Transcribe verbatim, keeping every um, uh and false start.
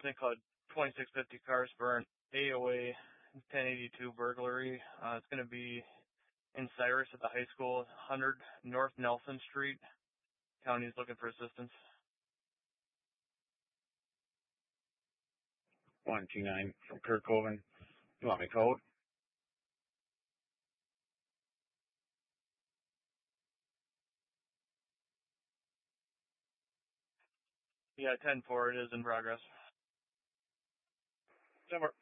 They called twenty-six fifty cars burnt, A O A, ten eighty-two burglary. Uh, it's going to be in Cyrus at the high school, one hundred North Nelson Street. County's looking for assistance. one two nine from Kirk Hoven. You want me code? Yeah, ten four, it is in progress. Number.